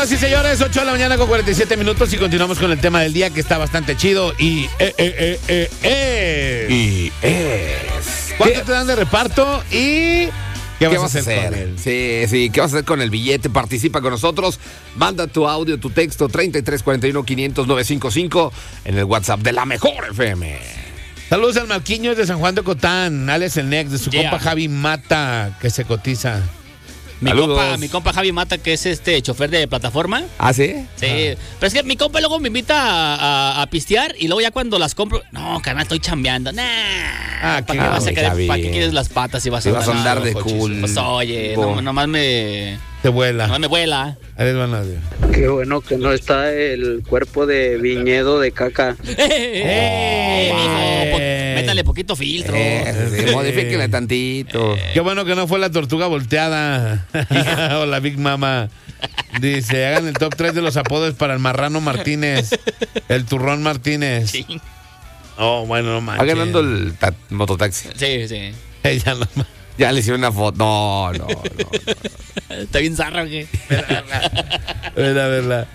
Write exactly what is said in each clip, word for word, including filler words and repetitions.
Señoras y señores, ocho de la mañana con cuarenta y siete minutos y continuamos con el tema del día que está bastante chido y eh, eh, eh, eh, Y es... ¿Cuánto te dan de reparto y qué vas, ¿Qué vas a hacer? con él? Sí, sí, ¿qué vas a hacer con el billete? Participa con nosotros. Manda tu audio, tu texto treinta y tres cuarenta y uno quinientos novecientos cincuenta y cinco en el WhatsApp de la Mejor F M. Saludos al Marquiños de San Juan de Cotán, Alex el Next, de su Yeah. compa Javi Mata, que se cotiza. Mi Saludos. compa, mi compa Javi Mata, que es este chofer de plataforma. ¿Ah, sí? Sí, pero es que mi compa luego me invita a, a- a pistear y luego ya cuando las compro, no, carnal, estoy chambeando. Nah. Ah, ¿Para qué qué, vas a mi querer- Javi. ¿para qué quieres las patas si vas Si a vas a andar de cochis. cool. Pues oye, Oh. no, nomás me. Te vuela. Nomás me vuela. Ahí les van audio. Qué bueno que no está el cuerpo de viñedo de caca. ¡Eh! mijo, po- métale poquito filtro. Eh, sí, Sí. modifíquenle tantito. Qué bueno que no fue la tortuga volteada o la Big Mama. Dice, hagan el top tres de los apodos para el Marrano Martínez, el Turrón Martínez. Sí, Oh, bueno, no Va manches. ganando el ta- mototaxi. sí, sí. Ella no ma- Ya le hicieron una foto. No, no, no. Está bien zarra, ¿o qué? Verla, verla.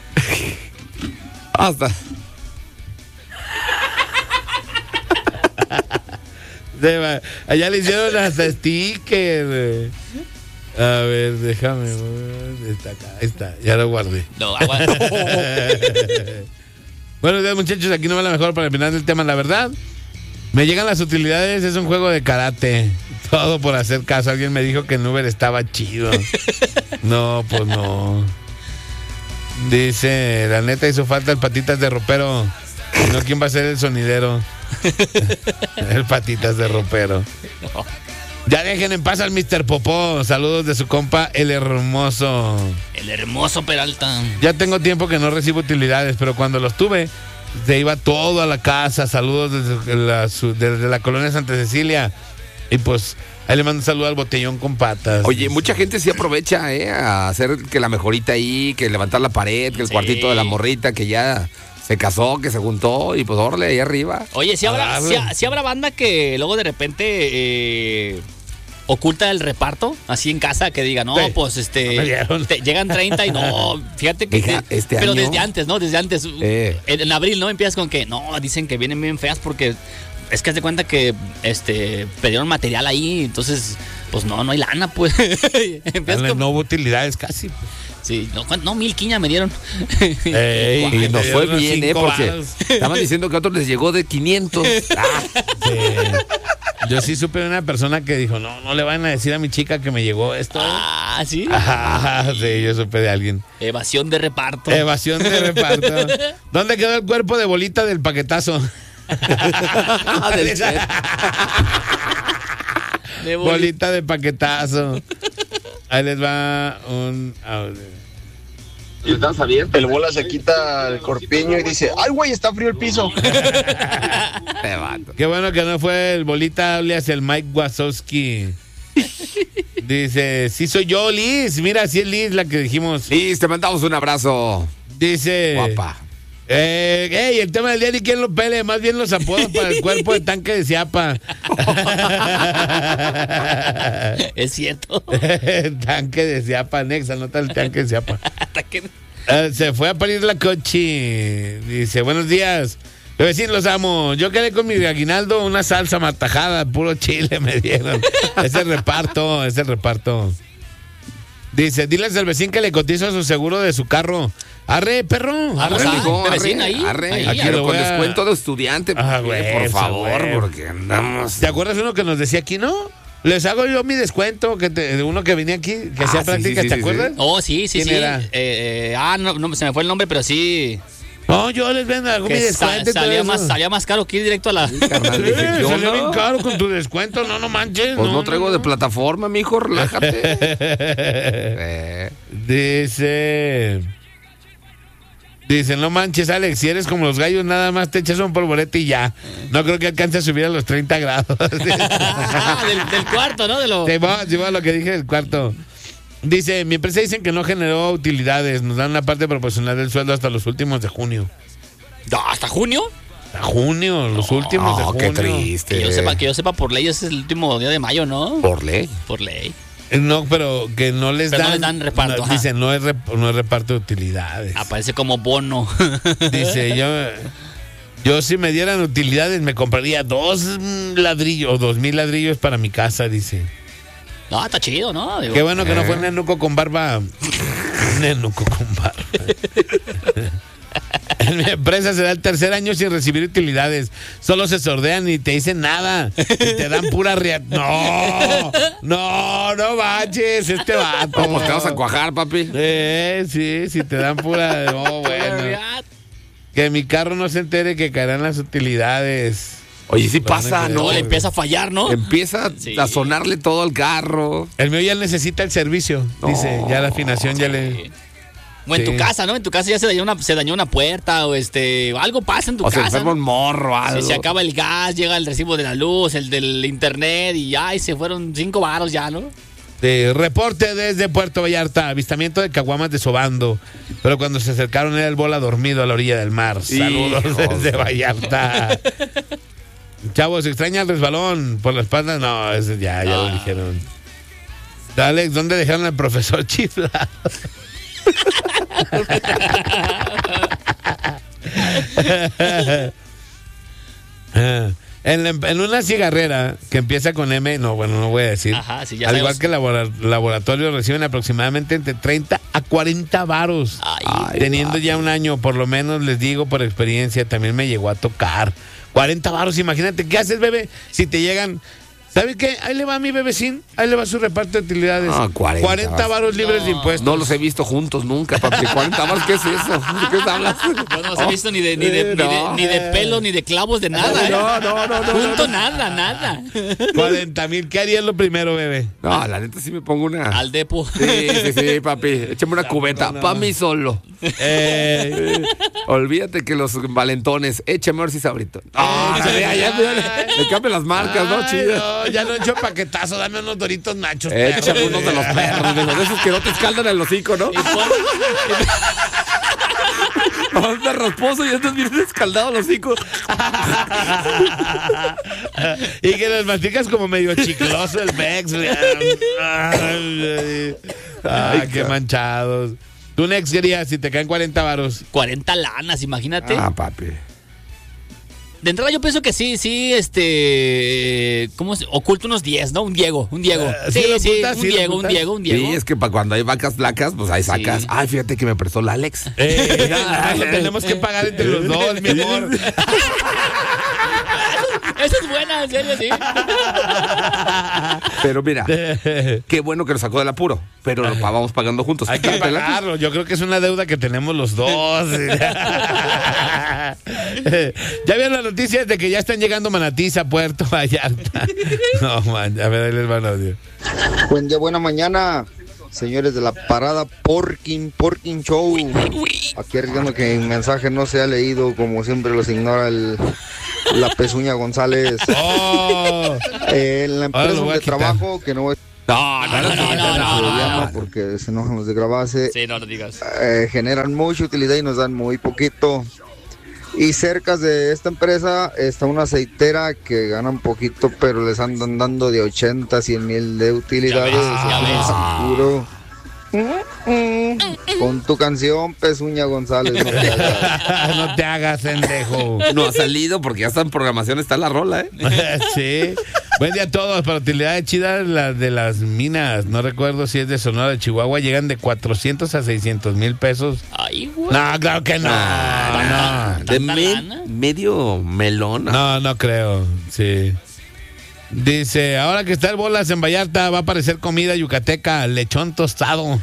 Hasta. Se va. Allá le hicieron hasta sticker. güey. A ver, déjame. Está acá, ahí está, ya lo guardé. No, aguanta. Buenos días, muchachos. Aquí no va la mejor para el final del tema. La verdad, me llegan las utilidades. Es un juego de karate. Todo por hacer caso. Alguien me dijo que el Uber estaba chido. No, pues no. Dice, la neta hizo falta el patitas de ropero. No, ¿quién va a ser el sonidero? El patitas de ropero. Ya dejen en paz al mister Popó. Saludos de su compa, el hermoso. El hermoso Peralta. Ya tengo tiempo que no recibo utilidades, pero cuando los tuve, se iba todo a la casa. Saludos desde la, su- desde la colonia Santa Cecilia. Y pues, ahí le mando un saludo al botellón con patas. Oye, mucha gente sí aprovecha, ¿eh? A hacer que la mejorita ahí, que levantar la pared, que el Sí. cuartito de la morrita, que ya se casó, que se juntó, y pues órale, ahí arriba. Oye, si habrá, Ah, si, bueno. si habrá banda que luego de repente eh, oculta el reparto así en casa, que diga, no, Sí. pues No me este dieron. te- llegan treinta y no, fíjate que Hija, que- este pero año- desde antes, ¿no? Desde antes. Eh. En, en abril, ¿no? Empiezas con que no, dicen que vienen bien feas porque es que haz de cuenta que este perdieron material ahí, entonces pues no, no hay lana, pues. Empiezas Dale, con- no hubo utilidades casi. Sí, no, ¿cuánto? No, mil quiña me dieron. Ey, Y nos te fue dieron bien, ¿eh? cinco Porque varos. estaban diciendo que a otros les llegó de quinientos. Ah, Sí. Yo sí supe de una persona que dijo, no, no le van a decir a mi chica que me llegó esto. Ah, sí. Ajá, sí, yo supe de alguien. Evasión de reparto. Evasión de reparto. ¿Dónde quedó el cuerpo de bolita del paquetazo? del chef. De boli- Bolita de paquetazo. Ahí les va un audio. El bola se quita el corpiño y dice, ay, güey, está frío el piso. Te vato. Qué bueno que no fue el bolita alias el Mike Wazowski. Dice, sí soy yo, Liz. Mira, sí es Liz la que dijimos. Liz, te mandamos un abrazo. Dice, Guapa. Eh, ey, el tema del día ni quién lo pele, más bien los apodos para el cuerpo de tanque de Ciapa. Es cierto. Tanque de Ciapa, Nexa, nota el tanque de Ciapa. Hasta que- Eh, se fue a parir la cochi. Dice, buenos días. Los vecinos los amo. Yo quedé con mi aguinaldo, una salsa matajada, puro chile me dieron. Es el reparto, es el reparto. Dice, diles al vecino que le cotizo su seguro de su carro. Arre, perro. Vamos arre. a- Mijo, de arre, vecino ahí. arre. Ahí, Aquí ahí lo con voy a- descuento de estudiante. Ah, mire, güey, por esa, favor, güey. porque andamos. ¿Te acuerdas uno que nos decía aquí, no? Les hago yo mi descuento, que te- de uno que venía aquí, que Ah, hacía sí, prácticas, sí, ¿te sí, acuerdas? sí. Oh, sí, sí, ¿Quién sí. era? Eh, eh, ah, no, no, se me fue el nombre, pero sí. No, yo les vendo algo mi Que sa- descuento. y todo salía, eso. más, salía más caro que ir directo a la. Carnal, Sí, dije, ¿qué salió onda? bien caro con tu descuento, no, no manches. Pues no, traigo de plataforma, mijo, relájate. Eh, Dice. Dice, no manches, Alex, si eres como los gallos, nada más te echas un polvorete y ya. No creo que alcance a subir a los treinta grados. Ah, del, del cuarto, ¿no? De lo... Sí, va, sí, va lo que dije del cuarto. Dice, mi empresa dicen que no generó utilidades, nos dan la parte proporcional del sueldo hasta los últimos de junio. No, ¿hasta junio? A junio, los últimos de no, junio. qué triste. Que yo sepa, que yo sepa por ley, ese es el último día de mayo, ¿no? Por ley. Por ley. No, pero que no les Pero no dan. les dan reparto, no, ajá. dice, no es, rep- no es reparto de utilidades. Aparece como bono. Dice, yo, yo si me dieran utilidades me compraría dos mm, ladrillos o dos mil ladrillos para mi casa, dice. No, está chido, ¿no? Digo, Qué bueno que Eh. no fue nenuco con barba. Nenuco con barba. En mi empresa se da el tercer año sin recibir utilidades. Solo se sordean y te dicen nada. Y te dan pura ria... No, no, no manches, este vato. ¿Cómo te vas a cuajar, papi? Eh, sí, si te dan pura... Oh, bueno. Que mi carro no se entere que caerán las utilidades. Oye, sí pasa, No, ¿no? No, le empieza a fallar, ¿no? Empieza Sí. a sonarle todo al carro. El mío ya necesita el servicio. Dice, ya la afinación ya Sí. le... O en Sí. tu casa, ¿no? En tu casa ya se dañó una, se dañó una puerta o este, algo pasa en tu O se casa. enferma un ¿no? morro, algo. Si se acaba el gas, llega el recibo de la luz, el del internet y ay, se fueron cinco varos ya, ¿no? De reporte desde Puerto Vallarta, avistamiento de caguamas desobando, pero cuando se acercaron era el bola dormido a la orilla del mar. Saludos Hijos. desde Vallarta. Chavos, ¿extraña el resbalón por la espalda? No, ese ya, ya lo No. dijeron. Alex, ¿dónde dejaron al profesor chiflado? En, la- en una cigarrera que empieza con M, no, bueno, no voy a decir. Ajá, sí, ya Al sabemos. igual que labora- laboratorios reciben aproximadamente entre treinta a cuarenta varos. Ay, Teniendo ya un año, por lo menos les digo por experiencia, también me llegó a tocar. cuarenta varos, imagínate, ¿qué haces, bebé? Si te llegan, ¿sabes qué? Ahí le va mi bebecín, ahí le va su reparto de utilidades. Ah, cuarenta. cuarenta varos libres No. de impuestos. No los he visto juntos nunca, papi. cuarenta baros, ¿qué es eso? ¿De qué hablas? Yo no los he visto ni de, ni, de, ni, de, No. ni de pelo, ni de clavos, de nada, ¿eh? No, no, no, no, Junto no. nada, nada. cuarenta mil, ¿qué harías lo primero, bebé? No, la neta sí me pongo una. Al depo. Sí, sí, sí, papi. Échame una cubeta. no. Pa' mí solo. Eh, Olvídate que los valentones. Échame a ver si sabrito. Ah, ya, ya, ya, ya, le cambian las marcas, ¿no? ay, Chido. no, ya no he hecho paquetazo, dame unos doritos nachos. Échame perro. unos de los perros, digo, de esos que no te escaldan el hocico, ¿no? Y pon- Anda rasposo y andas bien escaldado el hocico. Y que los masticas como medio chicloso el Bex. Ay, ay, ay, qué manchados. Tu Nex querías si te caen cuarenta varos. cuarenta lanas, imagínate. Ah, papi. De entrada yo pienso que sí, sí, este... ¿Cómo se...? Oculto unos diez, ¿no? Un Diego, un Diego. Eh, sí, ¿sí lo sí, ocultas? un ¿Sí lo Diego, un ocultas? Diego, un Diego. Sí, es que para cuando hay vacas flacas, pues ahí sacas. Sí. Ay, fíjate que me prestó la Alex. Eh, ya, lo tenemos que pagar entre los dos, mi amor. Esa es buena, en serio, sí. Pero mira, qué bueno que nos sacó del apuro. Pero lo vamos pagando juntos. Hay que ¿Te late? pagarlo. Yo creo que es una deuda que tenemos los dos. Ya vieron las noticias de que ya están llegando manatís a Puerto Vallarta. No, man, a ver, ahí les va el audio. Buen día, buena mañana, señores de la parada Porking, Porking Show. Aquí arriesgando que mi mensaje no se ha leído, como siempre los ignora el, la Pezuña González. Oh, Eh, en la Ahora empresa lo voy a donde quitar. trabajo, que no voy No, no, no, No, no, no, a no, no, llama no. porque se enojan los de grabarse. Sí, no lo digas. Eh, generan mucha utilidad y nos dan muy poquito. Y cerca de esta empresa está una aceitera que ganan poquito, pero les andan dando de ochenta, cien mil de utilidades. Ya ves, ya ves. Seguro. Con tu canción, Pezuña González. No te hagas. no te hagas, pendejo. no ha salido porque ya está en programación, está la rola, ¿eh? Sí. Buen día a todos. Para utilidades chidas, las de las minas, no recuerdo si es de Sonora de Chihuahua, llegan de cuatrocientos a seiscientos mil pesos. Ay, güey. No, claro que no. No, De ¿Tanta me- lana? medio melón. no, no creo. Sí. Dice, ahora que está el Bolas en Vallarta, va a aparecer comida yucateca, lechón tostado.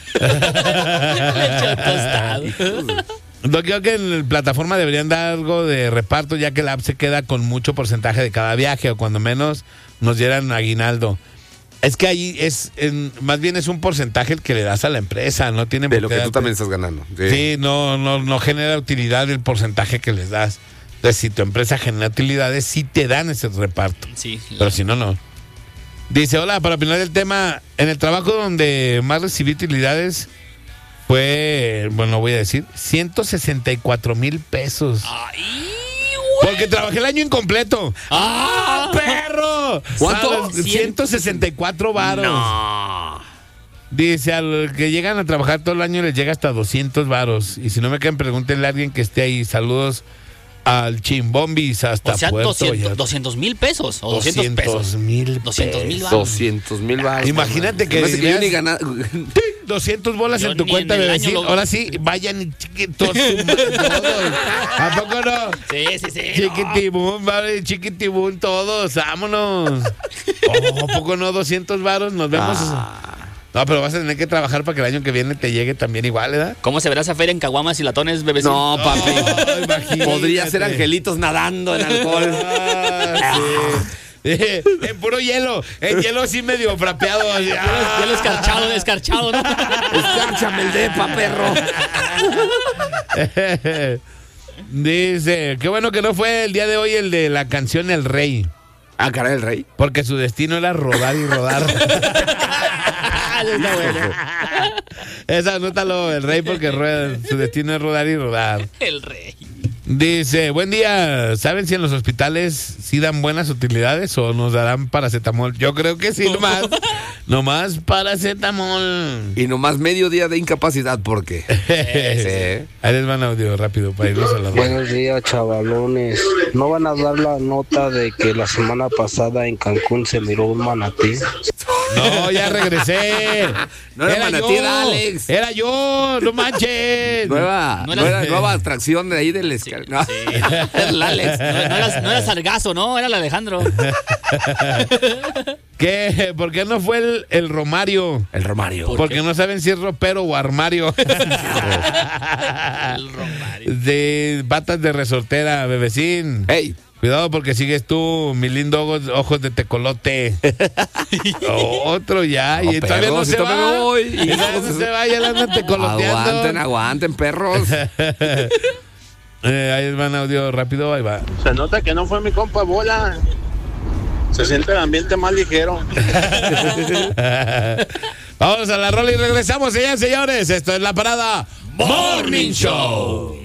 Leche tostado. Yo creo que en la plataforma deberían dar algo de reparto, ya que la app se queda con mucho porcentaje de cada viaje, o cuando menos nos dieran aguinaldo. Es que ahí es, en- más bien es un porcentaje el que le das a la empresa, no tiene De por lo qué que tú darte- también estás ganando. Sí. Sí, no, no, no genera utilidad el porcentaje que les das. Entonces, si tu empresa genera utilidades, sí te dan ese reparto. Sí. Pero si no, no. Dice, hola, para opinar del tema, en el trabajo donde más recibí utilidades fue, bueno, voy a decir, ciento sesenta y cuatro mil pesos. Ay, Porque trabajé el año incompleto. ¡Ah, perro! ¿Cuánto? ¿Sabes? ciento sesenta y cuatro varos. no. Dice, a los que llegan a trabajar todo el año les llega hasta doscientos varos. Y si no me quedan, pregúntenle a alguien que esté ahí. Saludos al Chimbombis hasta O sea, Puerto doscientos, Vallarta. doscientos mil pesos o doscientos pesos. mil doscientos mil doscientos mil baros. Imagínate que Se me hace que yo dirías- ni gana- doscientos bolas Yo en tu ni cuenta, en el bebecín. año lo- Ahora sí, vayan y chiquitos. todos. ¿A poco no? Sí, sí, sí. Chiquitibum, vale, chiquitibum, todos, vámonos. Oh, ¿a poco no? doscientos varos, nos vemos. No, pero vas a tener que trabajar para que el año que viene te llegue también igual, ¿verdad? ¿Cómo se verá esa feria en caguamas y latones, bebecito? No, papi. Oh, imagínate. Podría ser angelitos nadando en alcohol. Ah, sí. Eh, en puro hielo, en hielo sí medio frapeado. así, ah. Ya lo escarchado, escarchado, ¿no? Escárchame el depa, perro. Dice, qué bueno que no fue el día de hoy el de la canción El Rey, Ah, caray, el rey. porque su destino era rodar y rodar. Esa anótalo, El Rey, porque rueda, su destino es rodar y rodar. El rey. Dice, buen día, ¿saben si en los hospitales sí dan buenas utilidades o nos darán paracetamol? Yo creo que sí, nomás, nomás paracetamol. Y nomás medio día de incapacidad, ¿por qué? Sí. Ahí les van audio rápido para irnos a la rueda. Buenos días, chavalones. ¿No van a dar la nota de que la semana pasada en Cancún se miró un manatí? No, ya regresé. No era manatí, yo. era Alex. Era yo, no manches. Nueva, No no era- era nueva atracción de ahí del escal. No, era el Alex. No, no era, no era Sargazo, no, era el Alejandro. ¿Qué? ¿Por qué no fue el, el Romario? El Romario. Porque no saben si es ropero o armario. El Romario. De patas de resortera, bebecín. Ey, Cuidado porque sigues tú, mi lindo ojos, ojos de tecolote. Otro ya. Y No, todavía no perros, se y todavía va. me voy. Y todavía no se va, ya la andan tecoloteando. aguanten, aguanten, perros. Eh, ahí van audio rápido, ahí va. Se nota que no fue mi compa Bola. Se siente el ambiente más ligero. Vamos a la rola y regresamos, señores, señores. Esto es La Parada Morning Show.